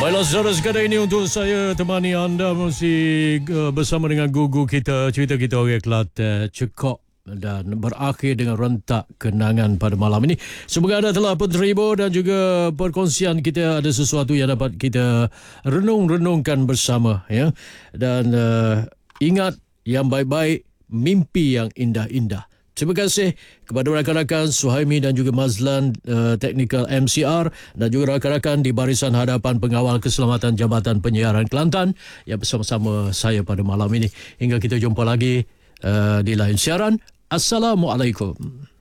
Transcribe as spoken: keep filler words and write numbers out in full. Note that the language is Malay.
Baiklah saudara sekalian, ini untuk saya temani anda masih uh, bersama dengan Gugu kita, cerita kita orang Kelantan, Cekok, dan berakhir dengan rentak kenangan pada malam ini. Semoga anda telah pun terhibur dan juga perkongsian kita ada sesuatu yang dapat kita renung-renungkan bersama, ya. Dan uh, ingat yang baik-baik, mimpi yang indah-indah. Terima kasih kepada rakan-rakan Suhaimi dan juga Mazlan, uh, Technical M C R, dan juga rakan-rakan di barisan hadapan pengawal keselamatan Jabatan Penyiaran Kelantan yang bersama-sama saya pada malam ini. Hingga kita jumpa lagi uh, di lain siaran. Assalamualaikum.